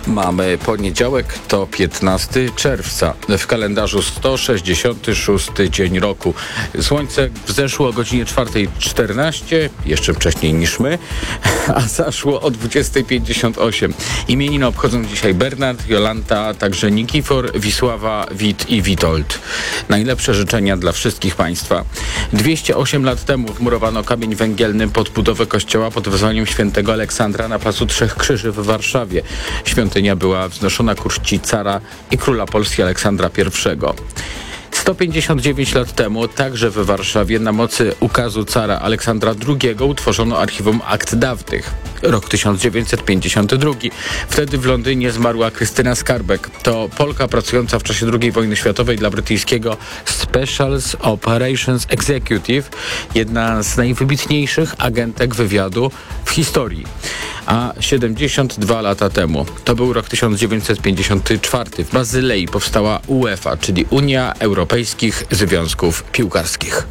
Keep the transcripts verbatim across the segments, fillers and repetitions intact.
Mamy poniedziałek, to piętnastego czerwca. W kalendarzu sto sześćdziesiąty szósty dzień roku. Słońce wzeszło o godzinie czwarta czternaście, jeszcze wcześniej niż my, a zaszło o dwudziesta pięćdziesiąt osiem. Imieniny obchodzą dzisiaj Bernard, Jolanta, a także Nikifor, Wisława, Wit i Witold. Najlepsze życzenia dla wszystkich Państwa. dwieście osiem lat temu wmurowano kamień węgielny pod budowę kościoła pod wezwaniem świętego Aleksandra na Placu Trzech Krzyży w Warszawie. Świątynia była wznoszona ku czci cara i króla Polski Aleksandra pierwszego. sto pięćdziesiąt dziewięć lat temu, także w Warszawie, na mocy ukazu cara Aleksandra drugiego utworzono archiwum akt dawnych. Rok tysiąc dziewięćset pięćdziesiąty drugi. Wtedy w Londynie zmarła Krystyna Skarbek. To Polka pracująca w czasie drugiej wojny światowej dla brytyjskiego Special Operations Executive, jedna z najwybitniejszych agentek wywiadu w historii. A siedemdziesiąt dwa lata temu, to był rok tysiąc dziewięćset pięćdziesiąty czwarty, w Bazylei powstała UEFA, czyli Unia Europejskich Związków Piłkarskich.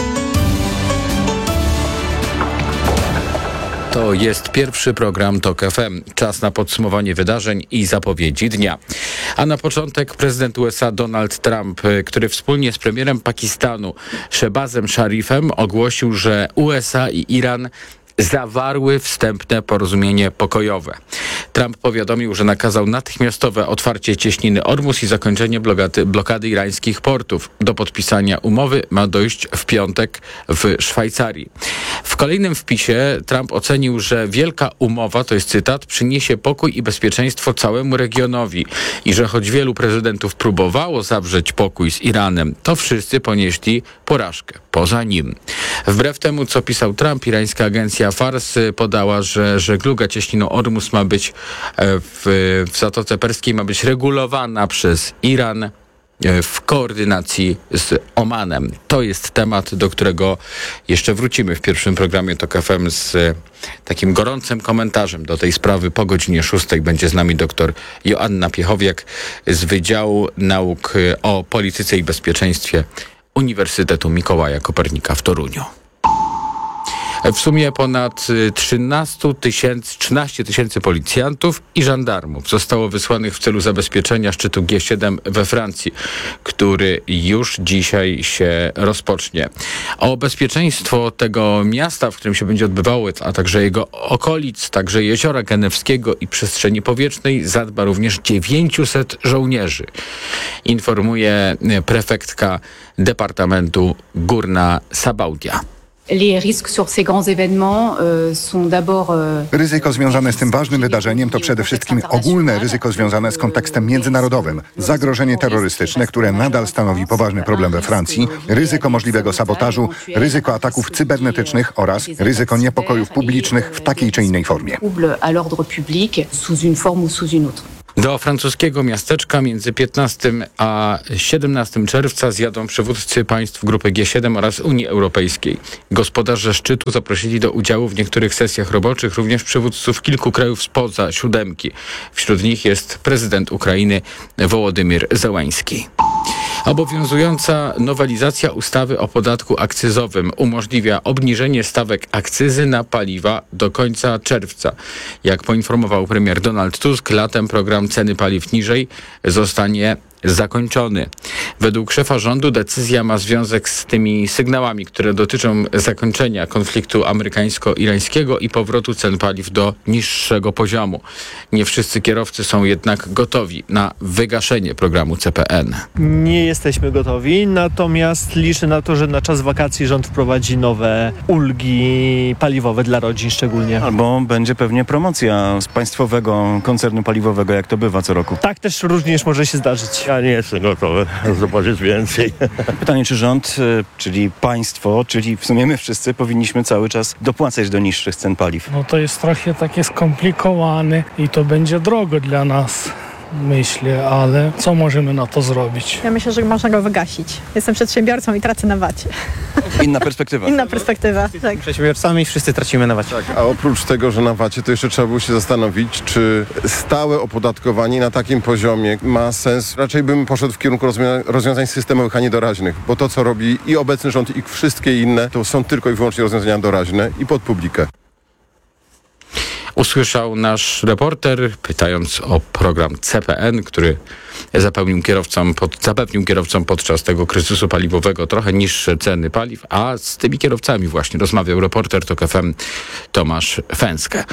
To jest pierwszy program TOK F M. Czas na podsumowanie wydarzeń i zapowiedzi dnia. A na początek prezydent U S A Donald Trump, który wspólnie z premierem Pakistanu Shehbazem Sharifem ogłosił, że U S A i Iran zawarły wstępne porozumienie pokojowe. Trump powiadomił, że nakazał natychmiastowe otwarcie cieśniny Ormus i zakończenie blokady, blokady irańskich portów. Do podpisania umowy ma dojść w piątek w Szwajcarii. W kolejnym wpisie Trump ocenił, że wielka umowa, to jest cytat, przyniesie pokój i bezpieczeństwo całemu regionowi i że choć wielu prezydentów próbowało zawrzeć pokój z Iranem, to wszyscy ponieśli porażkę. Poza nim. Wbrew temu, co pisał Trump, irańska agencja Fars podała, że żegluga cieśniną Ormus ma być w, w Zatoce Perskiej ma być regulowana przez Iran w koordynacji z Omanem. To jest temat, do którego jeszcze wrócimy w pierwszym programie TOK F M z takim gorącym komentarzem do tej sprawy. Po godzinie szóstej będzie z nami dr Joanna Piechowiak z Wydziału Nauk o Polityce i Bezpieczeństwie Uniwersytetu Mikołaja Kopernika w Toruniu. W sumie ponad trzynaście tysięcy, trzynaście tysięcy policjantów i żandarmów zostało wysłanych w celu zabezpieczenia szczytu G siedem we Francji, który już dzisiaj się rozpocznie. O bezpieczeństwo tego miasta, w którym się będzie odbywało, a także jego okolic, także Jeziora Genewskiego i przestrzeni powietrznej zadba również dziewięciuset żołnierzy. Informuje prefektka Departamentu Górna Sabaudia. Ryzyko związane z tym ważnym wydarzeniem to przede wszystkim ogólne ryzyko związane z kontekstem międzynarodowym. Zagrożenie terrorystyczne, które nadal stanowi poważny problem we Francji, ryzyko możliwego sabotażu, ryzyko ataków cybernetycznych oraz ryzyko niepokojów publicznych w takiej czy innej formie. Do francuskiego miasteczka między piętnastego a siedemnastego czerwca zjadą przywódcy państw grupy G siedem oraz Unii Europejskiej. Gospodarze szczytu zaprosili do udziału w niektórych sesjach roboczych również przywódców kilku krajów spoza siódemki. Wśród nich jest prezydent Ukrainy Wołodymyr Zełański. Obowiązująca nowelizacja ustawy o podatku akcyzowym umożliwia obniżenie stawek akcyzy na paliwa do końca czerwca. Jak poinformował premier Donald Tusk, latem program ceny paliw niżej zostanie zakończony. Według szefa rządu decyzja ma związek z tymi sygnałami, które dotyczą zakończenia konfliktu amerykańsko-irańskiego i powrotu cen paliw do niższego poziomu. Nie wszyscy kierowcy są jednak gotowi na wygaszenie programu C P N. Nie jesteśmy gotowi, natomiast liczę na to, że na czas wakacji rząd wprowadzi nowe ulgi paliwowe dla rodzin szczególnie. Albo będzie pewnie promocja z państwowego koncernu paliwowego, jak to bywa co roku. Tak też również może się zdarzyć. Ja nie jestem gotowy zobaczyć więcej. Pytanie, czy rząd, czyli państwo, czyli w sumie my wszyscy powinniśmy cały czas dopłacać do niższych cen paliw? No to jest trochę takie skomplikowane i to będzie drogo dla nas. myślę, ale co możemy na to zrobić? Ja myślę, że można go wygasić. Jestem przedsiębiorcą i tracę na wacie. Inna perspektywa. Inna perspektywa, tak. Przedsiębiorcami wszyscy tracimy na wacie. Tak, a oprócz tego, że na wacie, to jeszcze trzeba było się zastanowić, czy stałe opodatkowanie na takim poziomie ma sens. Raczej bym poszedł w kierunku rozwią- rozwiązań systemowych, a nie doraźnych, bo to, co robi i obecny rząd, i wszystkie inne, to są tylko i wyłącznie rozwiązania doraźne i pod publikę. usłyszał nasz reporter, pytając o program C P N, który zapewnił kierowcom, pod, zapewnił kierowcom podczas tego kryzysu paliwowego trochę niższe ceny paliw, a z tymi kierowcami właśnie rozmawiał reporter TOK F M Tomasz Fęskę.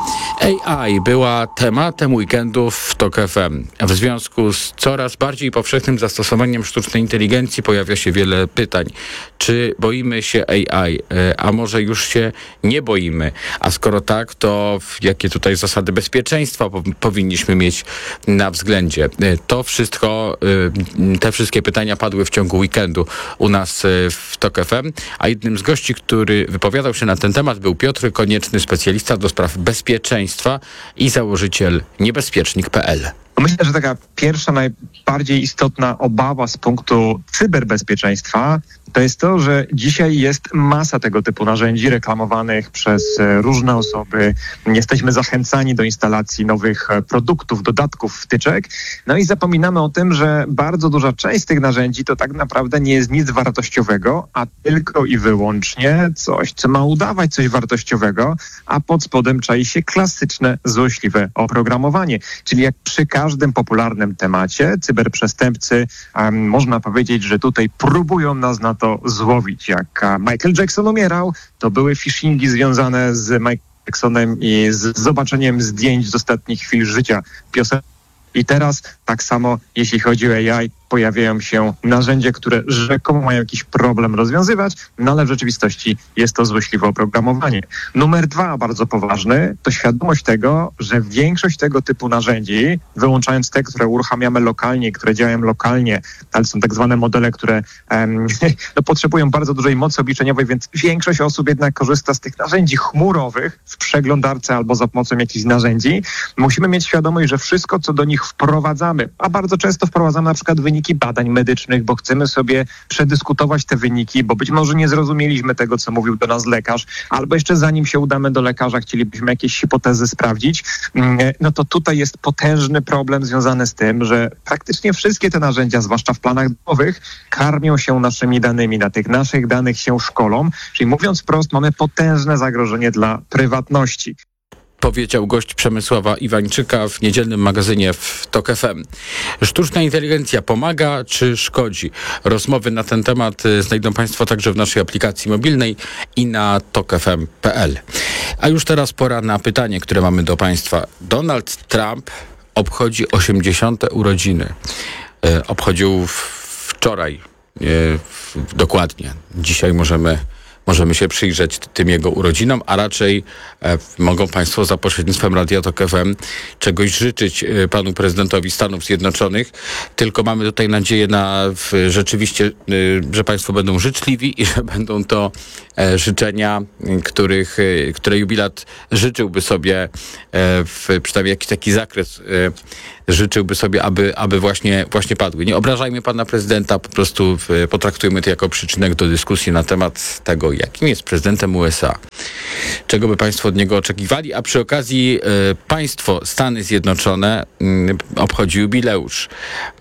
A I była tematem weekendu w TOK F M. W związku z coraz bardziej powszechnym zastosowaniem sztucznej inteligencji pojawia się wiele pytań. Czy boimy się A I? A może już się nie boimy? A skoro tak, to jakie tutaj zasady bezpieczeństwa po- powinniśmy mieć na względzie? To wszystko, te wszystkie pytania padły w ciągu weekendu u nas w TOK F M, a jednym z gości, który wypowiadał się na ten temat, był Piotr Konieczny, specjalista do spraw bezpieczeństwa i założyciel niebezpiecznik kropka p l. Myślę, że taka pierwsza, najbardziej istotna obawa z punktu cyberbezpieczeństwa to jest to, że dzisiaj jest masa tego typu narzędzi reklamowanych przez różne osoby. Jesteśmy zachęcani do instalacji nowych produktów, dodatków, wtyczek. No i zapominamy o tym, że bardzo duża część z tych narzędzi to tak naprawdę nie jest nic wartościowego, a tylko i wyłącznie coś, co ma udawać coś wartościowego, a pod spodem czai się klasyczne, złośliwe oprogramowanie. Czyli jak przy każdym popularnym temacie, cyberprzestępcy, um, można powiedzieć, że tutaj próbują nas na to złowić. Jak Michael Jackson umierał, to były phishingi związane z Michael Jacksonem i z zobaczeniem zdjęć z ostatnich chwil życia piosenki. I teraz tak samo, jeśli chodzi o A I, pojawiają się narzędzia, które rzekomo mają jakiś problem rozwiązywać, no ale w rzeczywistości jest to złośliwe oprogramowanie. Numer dwa, bardzo poważny, to świadomość tego, że większość tego typu narzędzi, wyłączając te, które uruchamiamy lokalnie, które działają lokalnie, ale są tak zwane modele, które um, no, potrzebują bardzo dużej mocy obliczeniowej, więc większość osób jednak korzysta z tych narzędzi chmurowych w przeglądarce albo za pomocą jakichś narzędzi. Musimy mieć świadomość, że wszystko, co do nich wprowadzamy, a bardzo często wprowadzamy na przykład wyniki badań medycznych, bo chcemy sobie przedyskutować te wyniki, bo być może nie zrozumieliśmy tego, co mówił do nas lekarz, albo jeszcze zanim się udamy do lekarza, chcielibyśmy jakieś hipotezy sprawdzić, no to tutaj jest potężny problem związany z tym, że praktycznie wszystkie te narzędzia, zwłaszcza w planach domowych, karmią się naszymi danymi, na tych naszych danych się szkolą, czyli mówiąc wprost, mamy potężne zagrożenie dla prywatności. Powiedział gość Przemysława Iwańczyka w niedzielnym magazynie w TOK F M. Sztuczna inteligencja pomaga czy szkodzi? Rozmowy na ten temat znajdą Państwo także w naszej aplikacji mobilnej i na tok f m kropka p l. A już teraz pora na pytanie, które mamy do Państwa. Donald Trump obchodzi osiemdziesiąte urodziny. E, obchodził wczoraj, e, w, dokładnie. Dzisiaj możemy Możemy się przyjrzeć tym jego urodzinom, a raczej e, mogą Państwo za pośrednictwem Radia TOK F M czegoś życzyć e, panu prezydentowi Stanów Zjednoczonych. Tylko mamy tutaj nadzieję na w, rzeczywiście, e, że Państwo będą życzliwi i że będą to e, życzenia, których, e, które jubilat życzyłby sobie, e, w, przynajmniej jakiś taki zakres e, życzyłby sobie, aby, aby właśnie, właśnie padły. Nie obrażajmy pana prezydenta, po prostu w, potraktujmy to jako przyczynek do dyskusji na temat tego, jakim jest prezydentem U S A. Czego by Państwo od niego oczekiwali? A przy okazji y, państwo Stany Zjednoczone y, obchodzi jubileusz.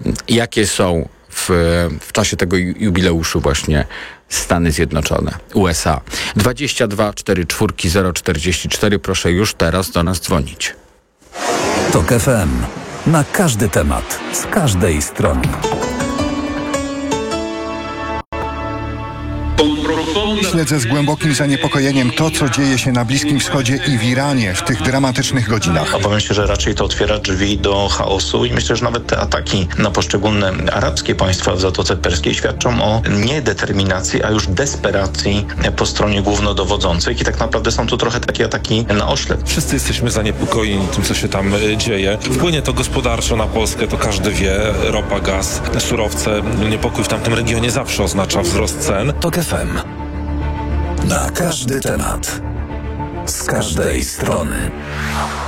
Jakie są w, w czasie tego jubileuszu właśnie Stany Zjednoczone, U S A? dwadzieścia dwa czterdzieści cztery zero czterdzieści cztery. Proszę już teraz do nas dzwonić. TOK F M. Na każdy temat, z każdej strony. Śledzę z głębokim zaniepokojeniem to, co dzieje się na Bliskim Wschodzie i w Iranie w tych dramatycznych godzinach. Obawiam się, że raczej to otwiera drzwi do chaosu i myślę, że nawet te ataki na poszczególne arabskie państwa w Zatoce Perskiej świadczą o niedeterminacji, a już desperacji po stronie głównodowodzących i tak naprawdę są to trochę takie ataki na oślep. Wszyscy jesteśmy zaniepokojeni tym, co się tam dzieje. Wpłynie to gospodarczo na Polskę, to każdy wie. Ropa, gaz, surowce. Niepokój w tamtym regionie zawsze oznacza wzrost cen. TOK F M. Na każdy temat, z każdej strony.